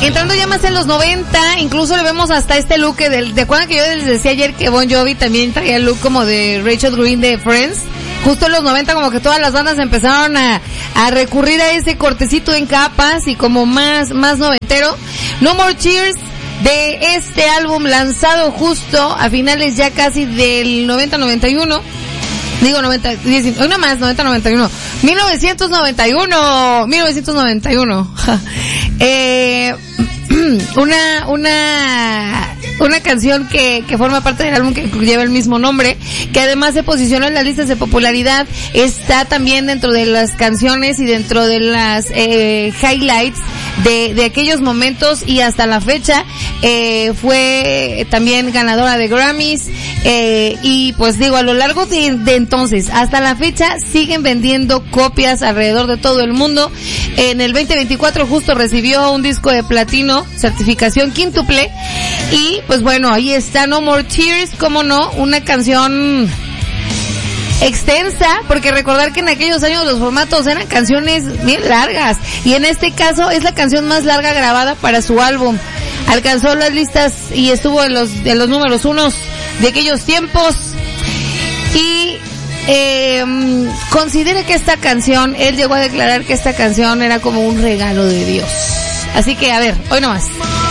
Entrando ya más en los 90, incluso le vemos hasta este look ¿te acuerdan que yo les decía ayer que Bon Jovi también traía el look como de Rachel Green de Friends? Justo en los 90 como que todas las bandas empezaron a recurrir a ese cortecito en capas y como más noventero. No More Tears, de este álbum lanzado justo a finales ya casi del 90-91. Digo 1991. 1991. Una canción que forma parte del álbum que lleva el mismo nombre, que además se posicionó en las listas de popularidad, está también dentro de las canciones y dentro de las highlights de aquellos momentos, y hasta la fecha fue también ganadora de Grammys, y pues digo, a lo largo de entonces hasta la fecha siguen vendiendo copias alrededor de todo el mundo. En el 2024 justo recibió un disco de platino, certificación quíntuple, y pues bueno, ahí está No More Tears, como no, una canción extensa, porque recordar que en aquellos años los formatos eran canciones bien largas, y en este caso es la canción más larga grabada para su álbum. Alcanzó las listas y estuvo en los números unos de aquellos tiempos, y considera que esta canción, él llegó a declarar que esta canción era como un regalo de Dios. Así que a ver, hoy nomás.